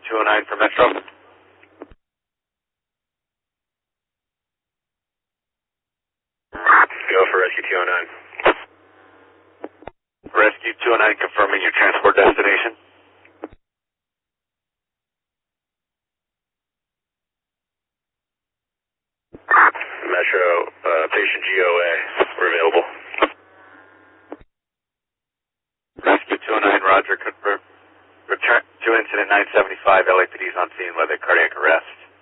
209 for Metro. Go for Rescue 209. Rescue 209 confirming your transport destination. Metro, patient GOA, we're available. Rescue 209, roger, confirm. Return to incident 975, LAPD's on scene with a cardiac arrest.